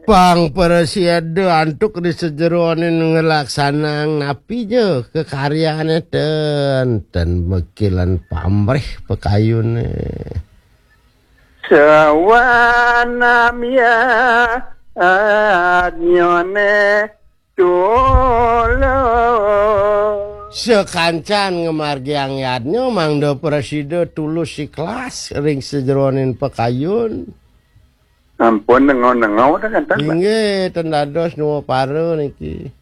Pang presiden antuk di sejeronin ngelaksanang napi je kekaryaan dan mekilan pamrih pekayun Sawanamya adnyone dolo sekancan ngemargiang yadnya mangdo presiden tulus ikhlas ring sejeronin pekayun. Ampun nengau-nengau dah kan tak. Inge tendados nu paru niki.